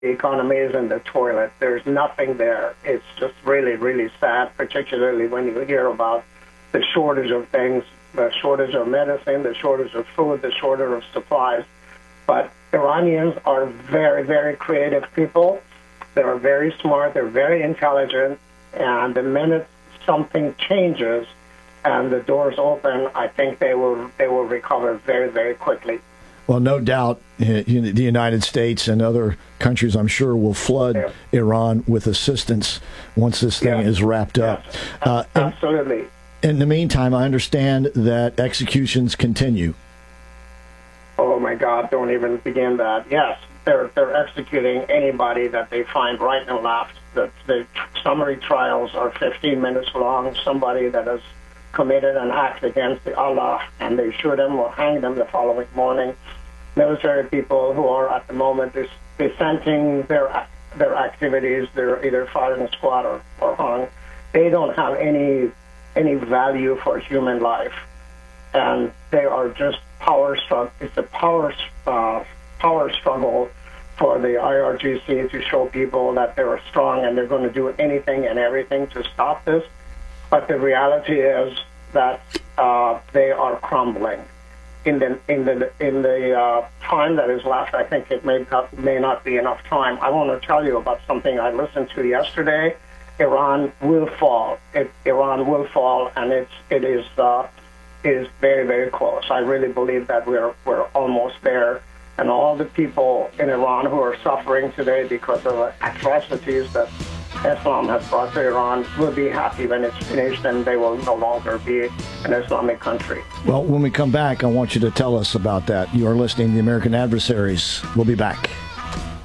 The economy is in the toilet. There's nothing there. It's just really, really sad, particularly when you hear about the shortage of things, the shortage of medicine, the shortage of food, the shortage of supplies. But Iranians are very, very creative people. They're very smart. They're very intelligent. And the minute something changes and the doors open, I think they will recover very, very quickly. Well, no doubt the United States and other countries, I'm sure, will flood Iran with assistance once this thing is wrapped up. Absolutely. In the meantime, I understand that executions continue. Oh, my God, don't even begin that. Yes, they're executing anybody that they find right and left. The summary trials are 15 minutes long. Somebody that has committed an act against Allah, and they shoot him or hang them the following morning. Military people who are at the moment dissenting their activities, they're either firing squad or hung. They don't have any value for human life, and they are just power struggle. It's a power struggle for the IRGC to show people that they're strong and they're going to do anything and everything to stop this. But the reality is that they are crumbling. In the time that is left, I think it may not be enough time. I want to tell you about something I listened to yesterday. Iran will fall. Iran will fall, and it is very, very close. I really believe that we're almost there. And all the people in Iran who are suffering today because of the atrocities that Islam has brought to Iran will be happy when it's finished, and they will no longer be an Islamic country. Well, when we come back, I want you to tell us about that. You are listening to The American Adversaries. We'll be back.